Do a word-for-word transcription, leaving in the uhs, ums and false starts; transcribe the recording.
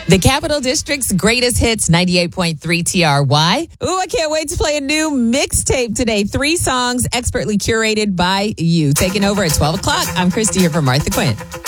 The Capital District's greatest hits, ninety-eight point three T R Y. Ooh, I can't wait to play a new mixtape today. Three songs expertly curated by you. Taking over at twelve o'clock. I'm Christy here for Martha Quinn.